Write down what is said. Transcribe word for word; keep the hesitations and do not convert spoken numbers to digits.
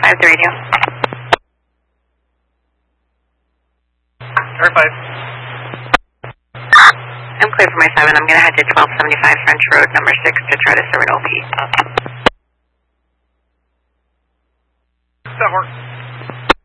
five, the radio. Air five. I'm clear for my seven. I'm going to head to twelve seventy-five French Road, number six, to try to serve an O P. That works.